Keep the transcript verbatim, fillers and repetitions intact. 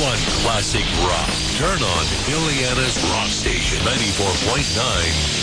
want classic rock? Turn on Ileana's Rock Station ninety-four point nine